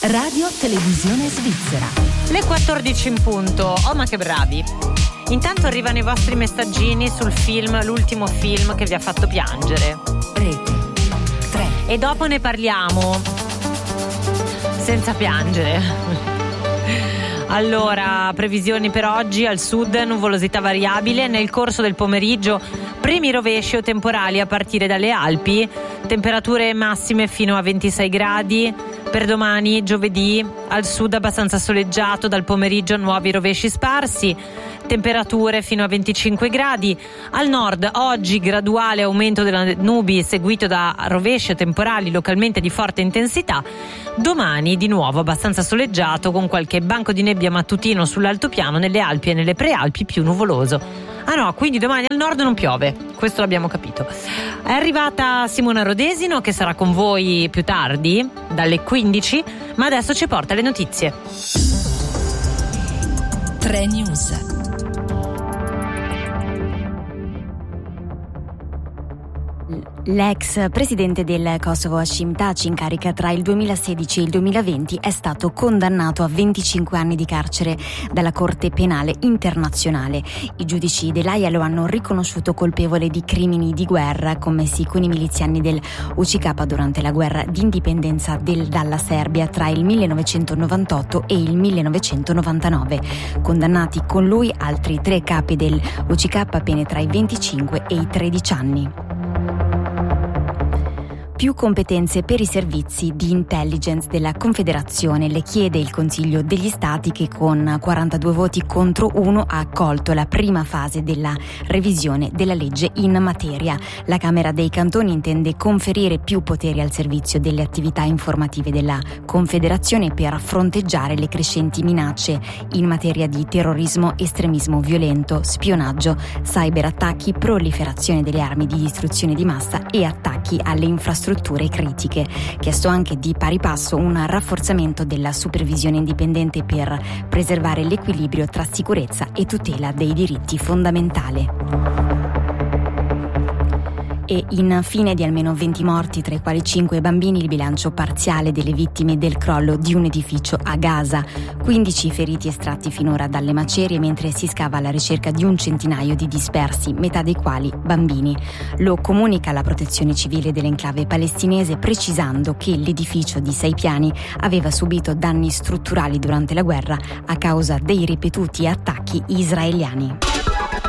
Radio Televisione Svizzera. Le 14 in punto. Oh, ma che bravi. Intanto arrivano i vostri messaggini sul film, l'ultimo film che vi ha fatto piangere. Rete 3. E dopo ne parliamo senza piangere. Allora, previsioni per oggi: al sud nuvolosità variabile, nel corso del pomeriggio primi rovesci o temporali a partire dalle Alpi, temperature massime fino a 26 gradi. Per domani, giovedì, al sud abbastanza soleggiato, dal pomeriggio nuovi rovesci sparsi, temperature fino a 25 gradi. Al nord oggi graduale aumento delle nubi seguito da rovesci o temporali localmente di forte intensità. Domani di nuovo abbastanza soleggiato con qualche banco di nebbia mattutino sull'altopiano, nelle Alpi e nelle prealpi più nuvoloso. Ah no, quindi domani al nord non piove, questo l'abbiamo capito. È arrivata Simona Rodesino che sarà con voi più tardi, dalle 15, ma adesso ci porta le notizie. 3 News. L'ex presidente del Kosovo Hashim Thaçi, in carica tra il 2016 e il 2020, è stato condannato a 25 anni di carcere dalla Corte Penale Internazionale. I giudici dell'Aia lo hanno riconosciuto colpevole di crimini di guerra commessi con i miliziani del UÇK durante la guerra d'indipendenza dalla Serbia tra il 1998 e il 1999. Condannati con lui altri 3 capi del UÇK, pene tra i 25 e i 13 anni. Più competenze per i servizi di intelligence della Confederazione, le chiede il Consiglio degli Stati, che con 42 voti contro 1 ha accolto la prima fase della revisione della legge in materia. La Camera dei Cantoni intende conferire più poteri al servizio delle attività informative della Confederazione per fronteggiare le crescenti minacce in materia di terrorismo, estremismo violento, spionaggio, cyberattacchi, proliferazione delle armi di distruzione di massa e attacchi alle infrastrutture critiche. Chiesto anche di pari passo un rafforzamento della supervisione indipendente per preservare l'equilibrio tra sicurezza e tutela dei diritti fondamentali. E infine, di almeno 20 morti, tra i quali 5 bambini, il bilancio parziale delle vittime del crollo di un edificio a Gaza. 15 feriti estratti finora dalle macerie, mentre si scava alla ricerca di un centinaio di dispersi, metà dei quali bambini. Lo comunica la Protezione Civile dell'enclave palestinese, precisando che l'edificio di 6 piani aveva subito danni strutturali durante la guerra a causa dei ripetuti attacchi israeliani.